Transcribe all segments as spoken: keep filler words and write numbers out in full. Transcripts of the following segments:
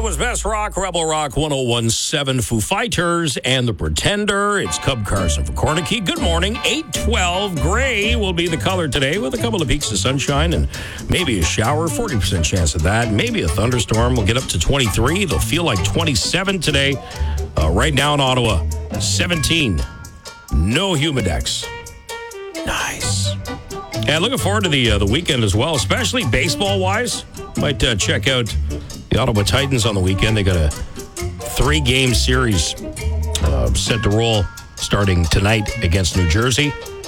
Ottawa's best rock, Rebel Rock one oh one point seven, Foo Fighters and The Pretender. It's Cub Carson for Cornicky. Good morning. eight twelve. Gray will be the color today with a couple of peaks of sunshine and maybe a shower. forty percent chance of that. Maybe a thunderstorm. We'll get up to twenty-three. It'll feel like twenty-seven today. Uh, right now in Ottawa, seventeen. No humidex. Nice. And looking forward to the uh, the weekend as well, especially baseball-wise. Might uh, check out the Ottawa Titans on the weekend. They got a three-game series uh, set to roll starting tonight against New Jersey.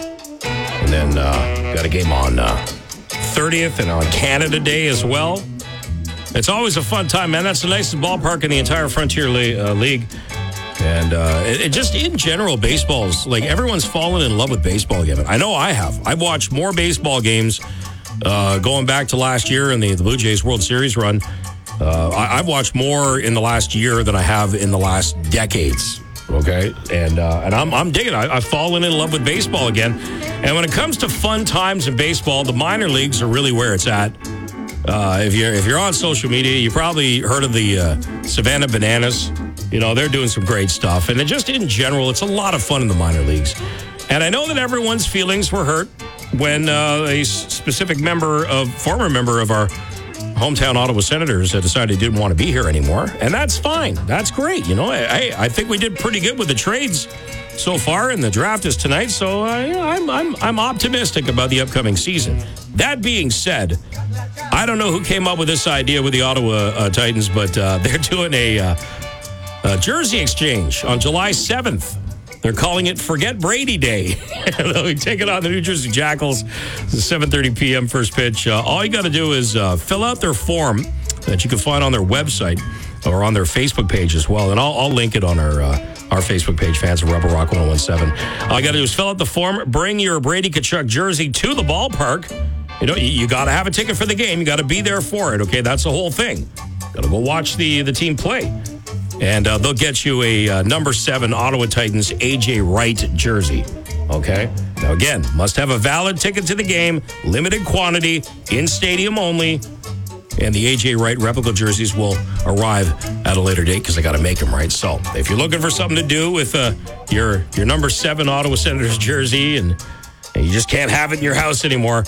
And then uh, got a game on uh, thirtieth and on Canada Day as well. It's always a fun time, man. That's the nicest ballpark in the entire Frontier Le- uh, League. And uh, it, it just in general, baseball's like everyone's fallen in love with baseball again. I know I have. I've watched more baseball games uh, going back to last year in the, the Blue Jays World Series run. Uh, I, I've watched more in the last year than I have in the last decades. Okay, and uh, and I'm I'm digging. I, I've fallen in love with baseball again. And when it comes to fun times in baseball, the minor leagues are really where it's at. Uh, if you're if you're on social media, you probably heard of the uh, Savannah Bananas. You know, they're doing some great stuff. And it just in general, it's a lot of fun in the minor leagues. And I know that everyone's feelings were hurt when uh, a specific member of, former member of our hometown Ottawa Senators decided he didn't want to be here anymore. And that's fine. That's great. You know, I, I think we did pretty good with the trades so far, and the draft is tonight. So uh, yeah, I'm, I'm, I'm optimistic about the upcoming season. That being said, I don't know who came up with this idea with the Ottawa uh, Titans, but uh, they're doing a... Uh, Uh, jersey exchange on July seventh. They're calling it Forget Brady Day. They'll be taking on the New Jersey Jackals. It's seven thirty p.m. first pitch. Uh, all you got to do is uh, fill out their form that you can find on their website or on their Facebook page as well. And I'll, I'll link it on our uh, our Facebook page, fans of Rebel Rock one oh one seven. All you got to do is fill out the form, bring your Brady Tkachuk jersey to the ballpark. You know, you, you got to have a ticket for the game. You got to be there for it, okay? That's the whole thing. Got to go watch the, the team play. And uh, they'll get you a uh, number seven Ottawa Titans A J Wright jersey. Okay? Now, again, must have a valid ticket to the game, limited quantity, in stadium only. And the A J Wright replica jerseys will arrive at a later date because I got to make them right. So, if you're looking for something to do with uh, your your number seven Ottawa Senators jersey and, and you just can't have it in your house anymore,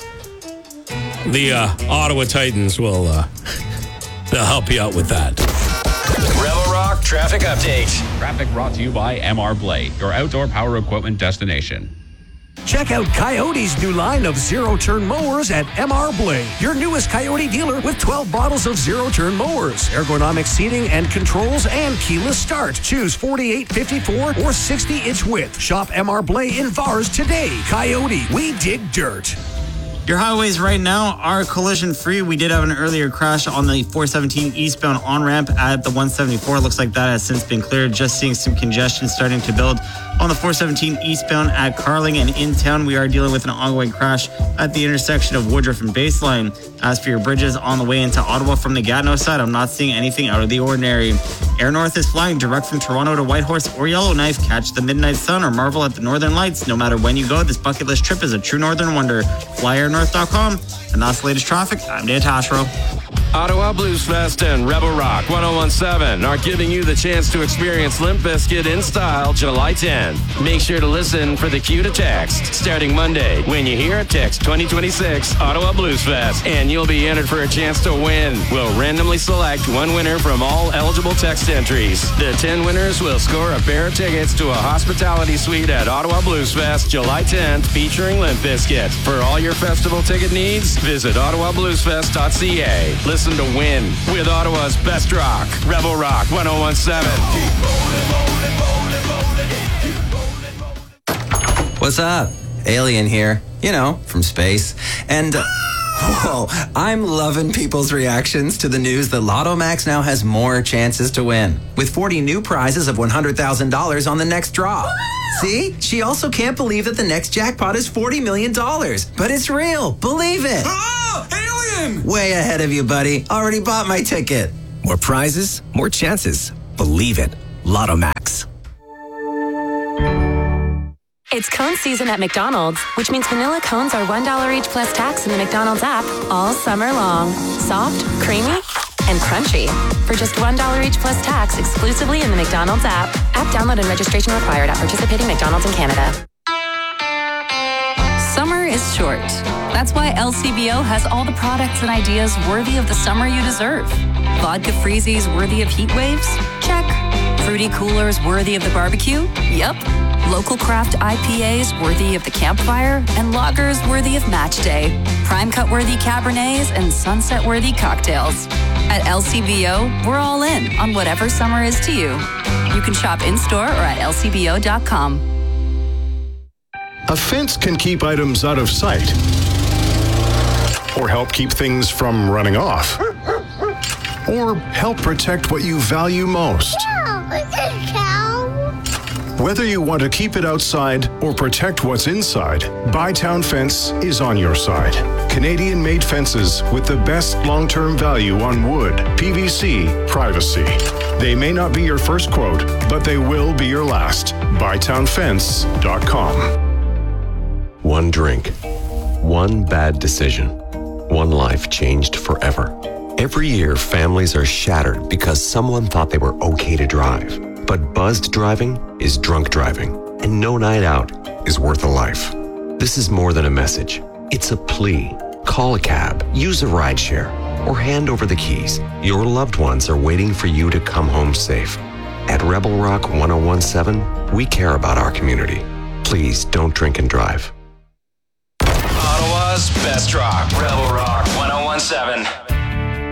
the uh, Ottawa Titans will uh, they'll help you out with that. Rebel Rock Traffic Update. Traffic brought to you by M R Blade, your outdoor power equipment destination. Check out Coyote's new line of zero-turn mowers at M R Blade, your newest Coyote dealer with twelve models of zero-turn mowers, ergonomic seating and controls, and keyless start. Choose forty-eight, fifty-four, or sixty-inch width. Shop M R Blade in Vars today. Coyote, we dig dirt. Your highways right now are collision-free. We did have an earlier crash on the four seventeen eastbound on-ramp at the one seventy-four. Looks like that has since been cleared. Just seeing some congestion starting to build on the four seventeen eastbound at Carling and in town. We are dealing with an ongoing crash at the intersection of Woodruff and Baseline. As for your bridges on the way into Ottawa from the Gatineau side, I'm not seeing anything out of the ordinary. Air North is flying direct from Toronto to Whitehorse or Yellowknife. Catch the midnight sun or marvel at the northern lights. No matter when you go, this bucket list trip is a true northern wonder. Fly air north dot com. And that's the latest traffic. I'm Dan Tashro. Ottawa Blues Fest and Rebel Rock one oh one seven are giving you the chance to experience Limp Bizkit in style July tenth. Make sure to listen for the cue to text starting Monday. When you hear it, text twenty twenty-six Ottawa Blues Fest and you'll be entered for a chance to win. We'll randomly select one winner from all eligible text entries. The ten winners will score a pair of tickets to a hospitality suite at Ottawa Blues Fest July tenth featuring Limp Bizkit. For all your festival ticket needs, visit ottawa blues fest dot c a. Listen to win with Ottawa's best rock. Rebel Rock one oh one seven. What's up? Alien here. You know, from space. And, uh, whoa, I'm loving people's reactions to the news that Lotto Max now has more chances to win, with forty new prizes of one hundred thousand dollars on the next draw. See? She also can't believe that the next jackpot is forty million dollars. But it's real. Believe it. Oh, alien! Way ahead of you, buddy. Already bought my ticket. More prizes, more chances. Believe it. Lotto Max. It's cone season at McDonald's, which means vanilla cones are one dollar each plus tax in the McDonald's app all summer long. Soft, creamy, and crunchy. For just one dollar each plus tax exclusively in the McDonald's app. App download and registration required at participating McDonald's in Canada. Summer is short. That's why L C B O has all the products and ideas worthy of the summer you deserve. Vodka freezies worthy of heat waves? Check. Fruity coolers worthy of the barbecue? Yep. Local craft I P As worthy of the campfire? And lagers worthy of match day. Prime cut worthy Cabernets and sunset worthy cocktails. At L C B O, we're all in on whatever summer is to you. You can shop in-store or at L C B O dot com. A fence can keep items out of sight or help keep things from running off or help protect what you value most. Whether you want to keep it outside or protect what's inside, Bytown Fence is on your side. Canadian-made fences with the best long-term value on wood, P V C, privacy. They may not be your first quote, but they will be your last. Bytown Fence dot com. One drink, one bad decision, one life changed forever. Every year, families are shattered because someone thought they were okay to drive. But buzzed driving is drunk driving, and no night out is worth a life. This is more than a message. It's a plea. Call a cab, use a rideshare, or hand over the keys. Your loved ones are waiting for you to come home safe. At Rebel Rock one oh one seven, we care about our community. Please don't drink and drive. Ottawa's best rock. Rebel Rock one oh one seven.